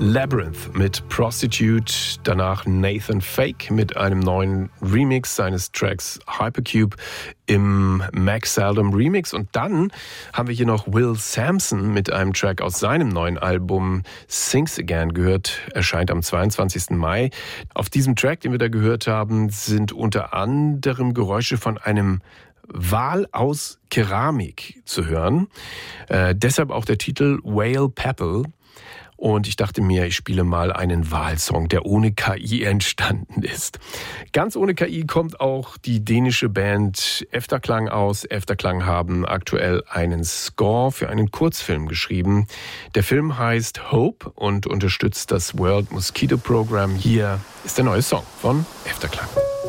Labyrinth mit Prostitute, danach Nathan Fake mit einem neuen Remix seines Tracks Hypercube im Max Seldom Remix. Und dann haben wir hier noch Will Sampson mit einem Track aus seinem neuen Album Sings Again gehört, erscheint am 22. Mai. Auf diesem Track, den wir da gehört haben, sind unter anderem Geräusche von einem Wal aus Keramik zu hören. Deshalb auch der Titel Whale Pebble. Und ich dachte mir, ich spiele mal einen Walsong, der ohne KI entstanden ist. Ganz ohne KI kommt auch die dänische Band Efterklang aus. Efterklang haben aktuell einen Score für einen Kurzfilm geschrieben. Der Film heißt Hope und unterstützt das World Mosquito Program. Hier ist der neue Song von Efterklang.